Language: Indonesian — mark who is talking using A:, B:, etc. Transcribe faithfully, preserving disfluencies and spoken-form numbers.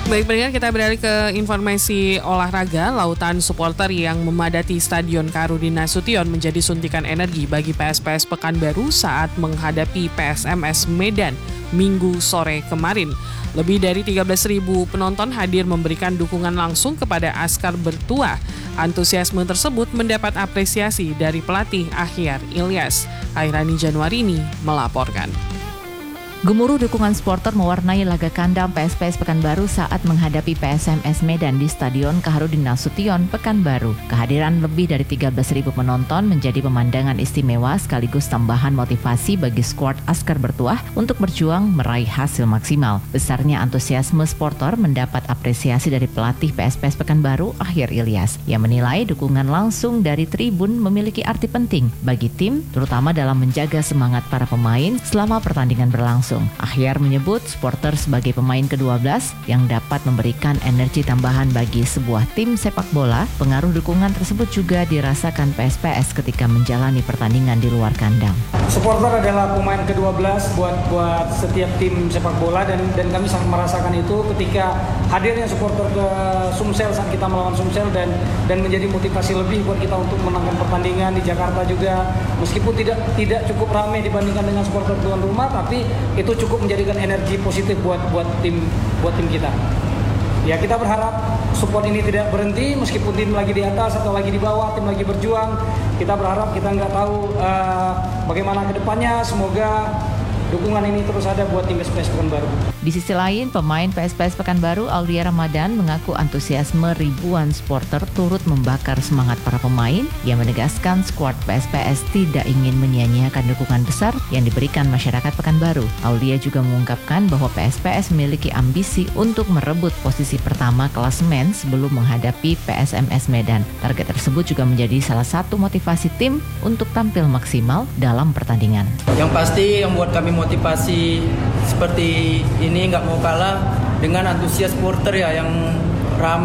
A: Baik, pendengar, kita beralih ke informasi olahraga. Lautan supporter yang memadati Stadion Kaharudin Nasution menjadi suntikan energi bagi P S P S Pekanbaru saat menghadapi P S M S Medan Minggu sore kemarin. Lebih dari tiga belas ribu penonton hadir memberikan dukungan langsung kepada Askar Bertuah. Antusiasme tersebut mendapat apresiasi dari pelatih Akhyar Ilyas. Airani Januarini melaporkan.
B: Gemuruh dukungan supporter mewarnai laga kandang P S P S Pekanbaru saat menghadapi P S M S Medan di Stadion Kaharudin Nasution, Pekanbaru. Kehadiran lebih dari tiga belas ribu penonton menjadi pemandangan istimewa sekaligus tambahan motivasi bagi skuad Askar Bertuah untuk berjuang meraih hasil maksimal. Besarnya antusiasme supporter mendapat apresiasi dari pelatih P S P S Pekanbaru, Akhyar Ilyas, yang menilai dukungan langsung dari tribun memiliki arti penting bagi tim, terutama dalam menjaga semangat para pemain selama pertandingan berlangsung. Akhyar menyebut supporter sebagai pemain kedua belas yang dapat memberikan energi tambahan bagi sebuah tim sepak bola. Pengaruh dukungan tersebut juga dirasakan P S P S ketika menjalani pertandingan di luar kandang.
C: Supporter adalah pemain kedua belas buat buat setiap tim sepak bola dan dan kami sangat merasakan itu ketika hadirnya supporter ke Sumsel saat kita melawan Sumsel dan dan menjadi motivasi lebih buat kita untuk menangkan pertandingan di Jakarta juga. Meskipun tidak tidak cukup ramai dibandingkan dengan supporter tuan rumah, tapi itu cukup menjadikan energi positif buat buat tim buat tim kita. Ya, kita berharap support ini tidak berhenti meskipun tim lagi di atas atau lagi di bawah, tim lagi berjuang. Kita berharap, kita nggak tahu uh, bagaimana ke depannya. Semoga dukungan ini terus ada buat tim P S P S Pekanbaru.
B: Di sisi lain, pemain P S P S Pekanbaru, Aulia Ramadan, mengaku antusiasme ribuan supporter turut membakar semangat para pemain. Ia menegaskan skuad P S P S tidak ingin menyia-nyiakan dukungan besar yang diberikan masyarakat Pekanbaru. Aulia juga mengungkapkan bahwa P S P S memiliki ambisi untuk merebut posisi pertama klasemen sebelum menghadapi P S M S Medan. Target tersebut juga menjadi salah satu motivasi tim untuk tampil maksimal dalam pertandingan.
D: Yang pasti yang buat kami motivasi seperti ini nggak mau kalah dengan antusias supporter ya yang ramai.